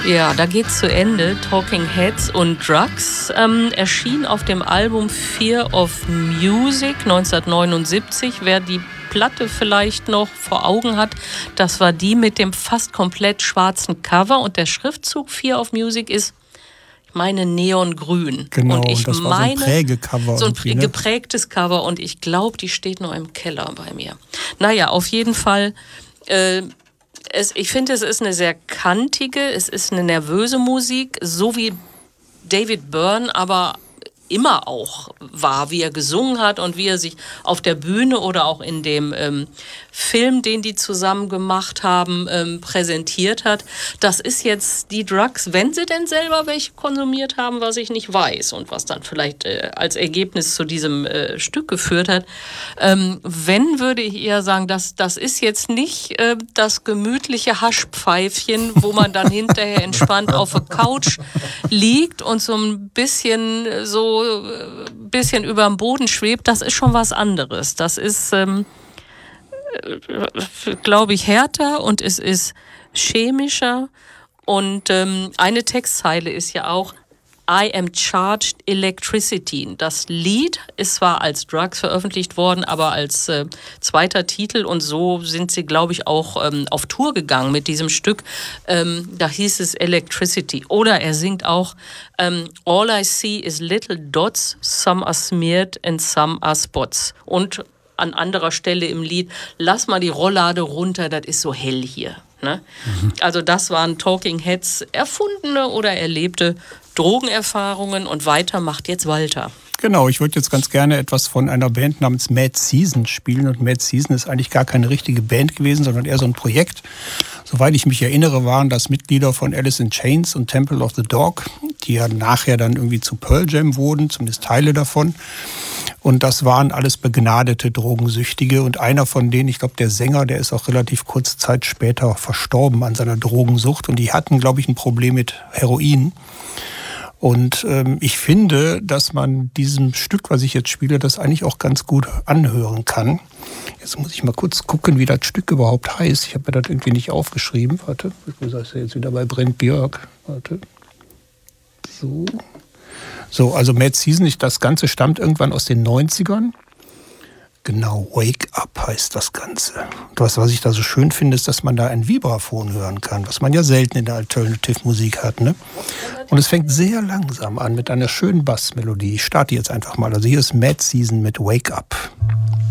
Ja, da geht's zu Ende. Talking Heads und Drugs erschien auf dem Album Fear of Music 1979. Wer die Platte vielleicht noch vor Augen hat, das war die mit dem fast komplett schwarzen Cover und der Schriftzug Fear of Music ist, ich meine, neongrün. Genau, und ich das war meine, so ein Prägecover. So ein geprägtes Cover und ich glaube, die steht noch im Keller bei mir. Naja, auf jeden Fall... ich finde, es ist eine sehr kantige, es ist eine nervöse Musik, so wie David Byrne aber immer auch war, wie er gesungen hat und wie er sich auf der Bühne oder auch in dem Film, den die zusammen gemacht haben, präsentiert hat. Das ist jetzt die Drugs, wenn sie denn selber welche konsumiert haben, was ich nicht weiß und was dann vielleicht als Ergebnis zu diesem Stück geführt hat. Wenn, würde ich eher sagen, das ist jetzt nicht das gemütliche Haschpfeifchen, wo man dann hinterher entspannt auf der Couch liegt und so ein bisschen über dem Boden schwebt. Das ist schon was anderes. Das ist glaube ich, härter und es ist chemischer. Und eine Textzeile ist ja auch I am charged electricity. Das Lied ist zwar als Drugs veröffentlicht worden, aber als zweiter Titel und so sind sie, glaube ich, auch auf Tour gegangen mit diesem Stück. Da hieß es Electricity. Oder er singt auch All I see is little dots, some are smeared and some are spots. Und an anderer Stelle im Lied, lass mal die Rolllade runter, das ist so hell hier. Ne? Also das waren Talking Heads erfundene oder erlebte Drogenerfahrungen und weiter macht jetzt Walter. Genau, ich würde jetzt ganz gerne etwas von einer Band namens Mad Season spielen. Und Mad Season ist eigentlich gar keine richtige Band gewesen, sondern eher so ein Projekt. Soweit ich mich erinnere, waren das Mitglieder von Alice in Chains und Temple of the Dog, die ja nachher dann irgendwie zu Pearl Jam wurden, zumindest Teile davon. Und das waren alles begnadete Drogensüchtige. Und einer von denen, ich glaube der Sänger, der ist auch relativ kurze Zeit später verstorben an seiner Drogensucht. Und die hatten, glaube ich, ein Problem mit Heroin. Und ich finde, dass man diesem Stück, was ich jetzt spiele, das eigentlich auch ganz gut anhören kann. Jetzt muss ich mal kurz gucken, wie das Stück überhaupt heißt. Ich habe mir das irgendwie nicht aufgeschrieben. Warte, ich muss das jetzt wieder bei Brent Björk. Warte. So, also Mad Season, das Ganze stammt irgendwann aus den 90ern. Genau, Wake Up heißt das Ganze. Und was ich da so schön finde, ist, dass man da ein Vibraphon hören kann, was man ja selten in der Alternative-Musik hat. Ne? Und es fängt sehr langsam an mit einer schönen Bassmelodie. Ich starte jetzt einfach mal. Also hier ist Mad Season mit Wake Up.